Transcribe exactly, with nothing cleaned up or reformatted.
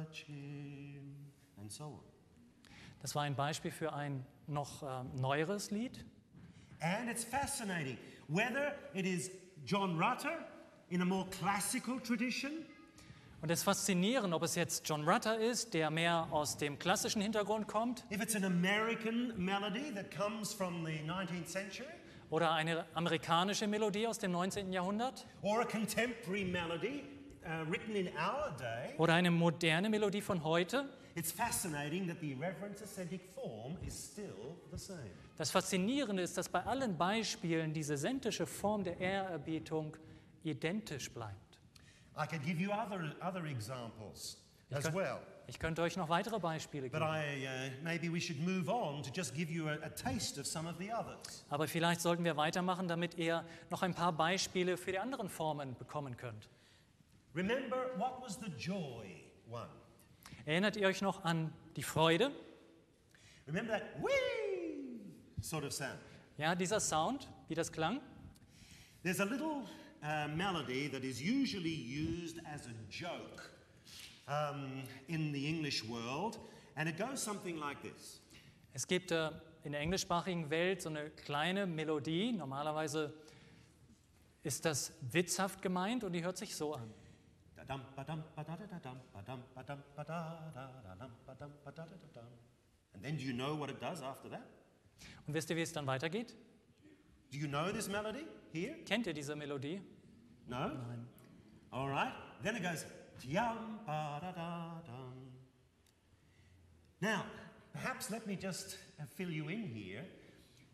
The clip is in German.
touch him, and so on. Das war ein Beispiel für ein noch äh, neueres Lied. And it's fascinating, whether it is John Rutter in a more classical tradition, Und es ist faszinierend, ob es jetzt John Rutter ist, der mehr aus dem klassischen Hintergrund kommt, if it's an American melody that comes from the nineteenth century, oder eine amerikanische Melodie aus dem neunzehnten Jahrhundert, or a contemporary melody uh, written in our day. oder eine moderne Melodie von heute. It's fascinating that the reverence-ascetic form is still the same. Das Faszinierende ist, dass bei allen Beispielen diese sentische Form der Ehrerbietung identisch bleibt. I could give you other, other examples Ich, as könnt, well, ich könnte euch noch weitere Beispiele but geben. I, uh, maybe we should move on to just give you a, a taste of some of the others. Aber vielleicht sollten wir weitermachen, damit ihr noch ein paar Beispiele für die anderen Formen bekommen könnt. Remember, what was the joy one? Erinnert ihr euch noch an die Freude? Remember that whee sort of sound? Ja, dieser Sound, wie das klang. There's a little uh, melody that is usually used as a joke um, in the English world, and it goes something like this. Es gibt äh, in der englischsprachigen Welt so eine kleine Melodie. Normalerweise ist das witzhaft gemeint und die hört sich so an. And then do you know what it does after that? Und wisst ihr, wie es dann weitergeht? Do you know this melody here? Kennt ihr diese Melodie? No? Nein. All right. Then it goes tiam ba da da dum. Now, perhaps let me just uh, fill you in here.